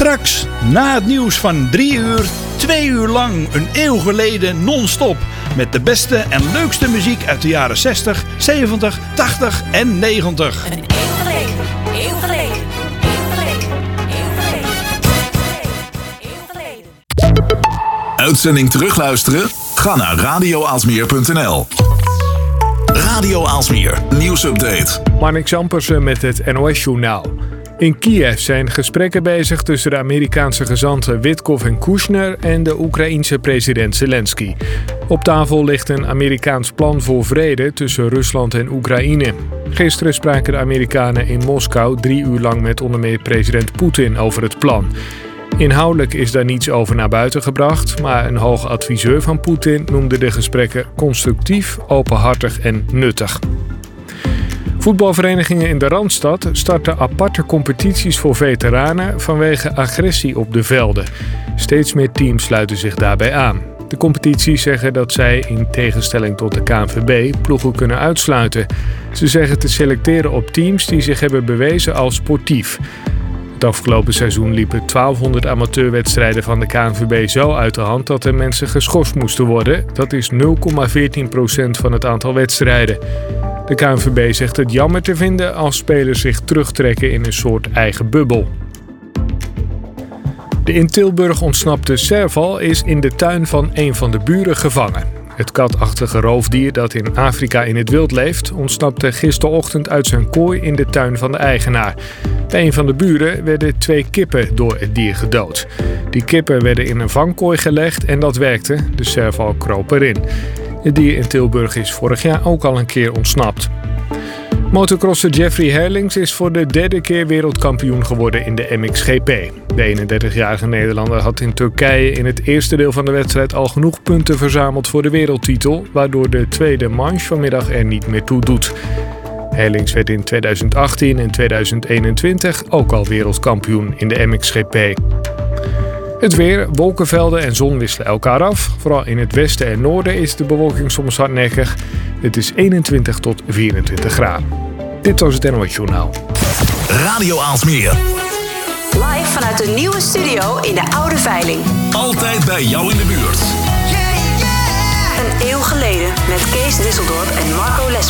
Straks, na het nieuws van 3 uur, 2 uur lang, een eeuw geleden non-stop. Met de beste en leukste muziek uit de jaren 60, 70, 80 en 90. Een eeuw geleden, eeuw geleden, eeuw geleden, eeuw geleden, eeuw geleden. Uitzending terugluisteren? Ga naar radioaalsmeer.nl. Radio Aalsmeer, nieuwsupdate. Marnik Zampersen met het NOS-journaal. In Kiev zijn gesprekken bezig tussen de Amerikaanse gezanten Witkoff en Kushner en de Oekraïense president Zelensky. Op tafel ligt een Amerikaans plan voor vrede tussen Rusland en Oekraïne. Gisteren spraken de Amerikanen in Moskou 3 uur lang met onder meer president Poetin over het plan. Inhoudelijk is daar niets over naar buiten gebracht, maar een hoge adviseur van Poetin noemde de gesprekken constructief, openhartig en nuttig. Voetbalverenigingen in de Randstad starten aparte competities voor veteranen vanwege agressie op de velden. Steeds meer teams sluiten zich daarbij aan. De competities zeggen dat zij, in tegenstelling tot de KNVB, ploegen kunnen uitsluiten. Ze zeggen te selecteren op teams die zich hebben bewezen als sportief. Het afgelopen seizoen liepen 1200 amateurwedstrijden van de KNVB zo uit de hand dat er mensen geschorst moesten worden. Dat is 0,14% van het aantal wedstrijden. De KNVB zegt het jammer te vinden als spelers zich terugtrekken in een soort eigen bubbel. De in Tilburg ontsnapte serval is in de tuin van een van de buren gevangen. Het katachtige roofdier dat in Afrika in het wild leeft, ontsnapte gisterochtend uit zijn kooi in de tuin van de eigenaar. Bij een van de buren werden 2 kippen door het dier gedood. Die kippen werden in een vangkooi gelegd en dat werkte. De serval kroop erin. Het dier in Tilburg is vorig jaar ook al een keer ontsnapt. Motocrosser Jeffrey Herlings is voor de 3e keer wereldkampioen geworden in de MXGP. De 31-jarige Nederlander had in Turkije in het eerste deel van de wedstrijd al genoeg punten verzameld voor de wereldtitel, waardoor de tweede manche vanmiddag er niet meer toe doet. Herlings werd in 2018 en 2021 ook al wereldkampioen in de MXGP. Het weer, wolkenvelden en zon wisselen elkaar af. Vooral in het westen en noorden is de bewolking soms hardnekkig. Het is 21 tot 24 graden. Dit was het NOS Journaal. Radio Aalsmeer. Live vanuit de nieuwe studio in de Oude Veiling. Altijd bij jou in de buurt. Een eeuw geleden met Kees Disseldorp en Marco Lesmer.